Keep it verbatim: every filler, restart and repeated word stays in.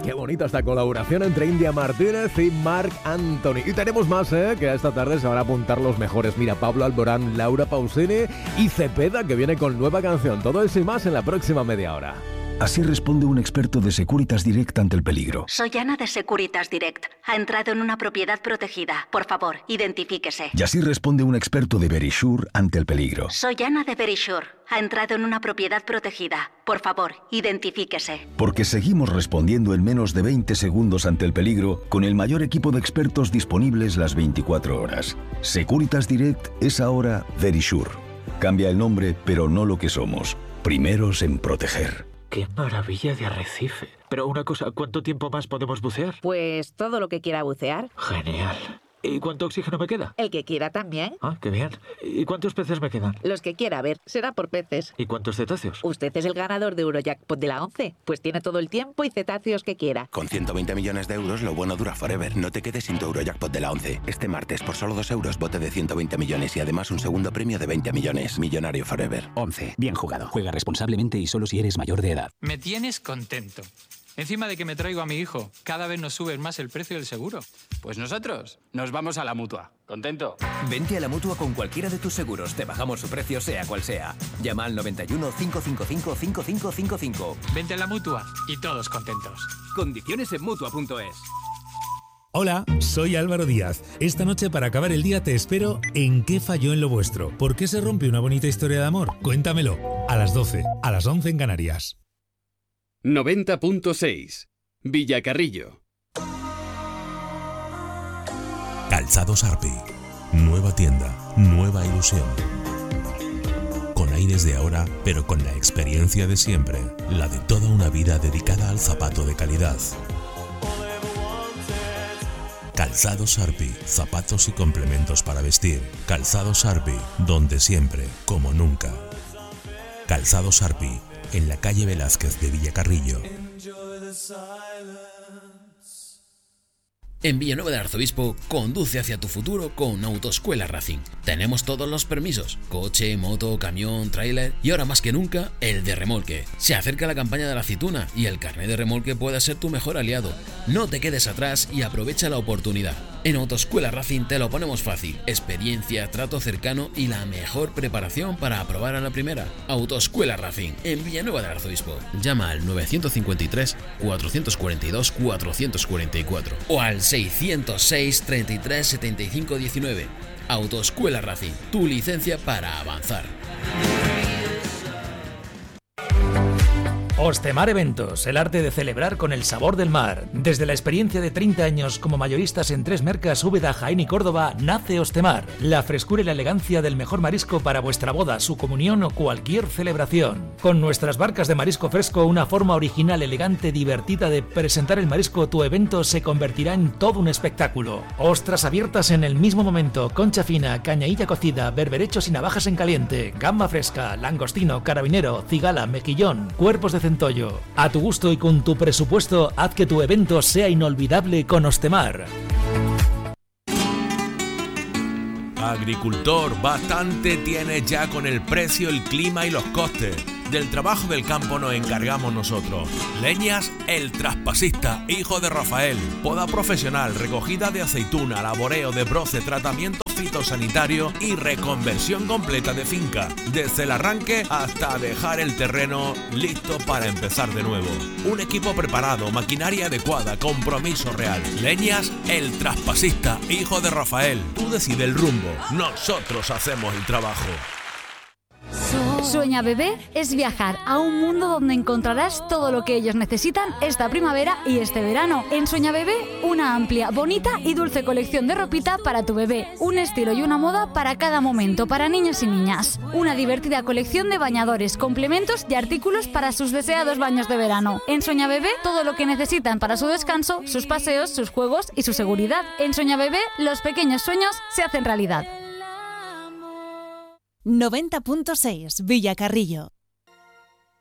Qué bonita esta colaboración entre India Martínez y Marc Anthony. Y tenemos más, ¿eh? Que a esta tarde se van a apuntar los mejores. Mira, Pablo Alborán, Laura Pausini y Cepeda, que viene con nueva canción. Todo eso y más en la próxima media hora. Así responde un experto de Securitas Direct ante el peligro. Soy Ana de Securitas Direct. Ha entrado en una propiedad protegida. Por favor, identifíquese. Y así responde un experto de Verisure ante el peligro. Soy Ana de Verisure. Ha entrado en una propiedad protegida. Por favor, identifíquese. Porque seguimos respondiendo en menos de veinte segundos ante el peligro con el mayor equipo de expertos disponibles las veinticuatro horas. Securitas Direct es ahora Verisure. Cambia el nombre, pero no lo que somos. Primeros en proteger. ¡Qué maravilla de arrecife! Pero una cosa, ¿cuánto tiempo más podemos bucear? Pues todo lo que quiera bucear. Genial. ¿Y cuánto oxígeno me queda? El que quiera también. Ah, qué bien. ¿Y cuántos peces me quedan? Los que quiera, a ver, será por peces. ¿Y cuántos cetáceos? Usted es el ganador de Eurojackpot de la once. Pues tiene todo el tiempo y cetáceos que quiera. Con ciento veinte millones de euros, lo bueno dura forever. No te quedes sin tu Eurojackpot de la once. Este martes, por solo dos euros, bote de ciento veinte millones y además un segundo premio de veinte millones. Millonario forever. once. Bien jugado. Juega responsablemente y solo si eres mayor de edad. Me tienes contento. Encima de que me traigo a mi hijo, cada vez nos suben más el precio del seguro. Pues nosotros nos vamos a la Mutua. ¿Contento? Vente a la Mutua con cualquiera de tus seguros. Te bajamos su precio sea cual sea. Llama al noventa y uno, cinco cinco cinco, cinco cinco cinco cinco. Vente a la Mutua y todos contentos. Condiciones en Mutua punto es. Hola, soy Álvaro Díaz. Esta noche para acabar el día te espero en ¿Qué falló en lo vuestro? ¿Por qué se rompe una bonita historia de amor? Cuéntamelo. A las doce, a las once en Canarias. noventa punto seis Villacarrillo. Calzados Arpi. Nueva tienda, nueva ilusión. Con aires de ahora, pero con la experiencia de siempre. La de toda una vida dedicada al zapato de calidad. Calzados Arpi. Zapatos y complementos para vestir. Calzados Arpi. Donde siempre, como nunca. Calzados Arpi. En la calle Velázquez de Villacarrillo. En Villanueva del Arzobispo, conduce hacia tu futuro con Autoescuela Racing. Tenemos todos los permisos: coche, moto, camión, tráiler y ahora más que nunca, el de remolque. Se acerca la campaña de la aceituna y el carnet de remolque puede ser tu mejor aliado. No te quedes atrás y aprovecha la oportunidad. En Autoescuela Racing te lo ponemos fácil: experiencia, trato cercano y la mejor preparación para aprobar a la primera. Autoescuela Racing, en Villanueva del Arzobispo. Llama al nueve cinco tres, cuatro cuatro dos, cuatro cuatro cuatro o al seiscientos seis, treinta y tres, setenta y cinco diecinueve. Autoescuela Racing, tu licencia para avanzar. Ostemar Eventos, el arte de celebrar con el sabor del mar. Desde la experiencia de treinta años como mayoristas en tres mercas Úbeda, Jaén y Córdoba, nace Ostemar. La frescura y la elegancia del mejor marisco para vuestra boda, su comunión o cualquier celebración. Con nuestras barcas de marisco fresco, una forma original, elegante, divertida de presentar el marisco, tu evento se convertirá en todo un espectáculo. Ostras abiertas en el mismo momento, concha fina, cañailla cocida, berberechos y navajas en caliente, gamba fresca, langostino, carabinero, cigala, mejillón, cuerpos de centollo. A tu gusto y con tu presupuesto, haz que tu evento sea inolvidable con Ostemar. Agricultor, bastante tienes ya con el precio, el clima y los costes. Del trabajo del campo nos encargamos nosotros. Leñas, el traspasista, hijo de Rafael. Poda profesional, recogida de aceituna, laboreo de broce, tratamiento fitosanitario y reconversión completa de finca. Desde el arranque hasta dejar el terreno listo para empezar de nuevo. Un equipo preparado, maquinaria adecuada, compromiso real. Leñas, el traspasista, hijo de Rafael. Tú decides el rumbo, nosotros hacemos el trabajo. Sueña Bebé es viajar a un mundo donde encontrarás todo lo que ellos necesitan esta primavera y este verano. En Sueña Bebé, una amplia, bonita y dulce colección de ropita para tu bebé. Un estilo y una moda para cada momento, para niños y niñas. Una divertida colección de bañadores, complementos y artículos para sus deseados baños de verano. En Sueña Bebé, todo lo que necesitan para su descanso, sus paseos, sus juegos y su seguridad. En Sueña Bebé, los pequeños sueños se hacen realidad. noventa punto seis Villacarrillo.